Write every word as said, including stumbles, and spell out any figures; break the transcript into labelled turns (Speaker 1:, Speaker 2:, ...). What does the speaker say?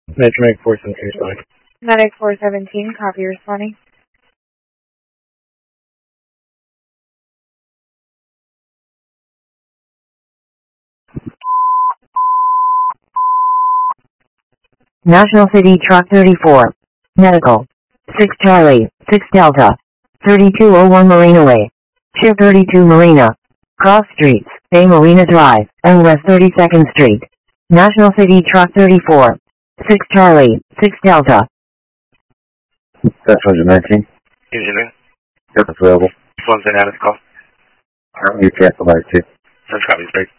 Speaker 1: Metro Medic four seventeen responding.
Speaker 2: Medic four seventeen, copy responding.
Speaker 3: National City Truck thirty-four. Medical. six Charlie, six Delta. thirty-two oh one Marina Way. Ship thirty-two Marina. Cross Streets, Bay Marina Drive, and West thirty-second Street. National City Truck thirty-four. six Charlie, six Delta.
Speaker 4: That's one nineteen.
Speaker 5: Engineering.
Speaker 4: Yep, it's available.
Speaker 5: Just one thing out of the call.
Speaker 4: You cancel by two.
Speaker 5: That's copy, break.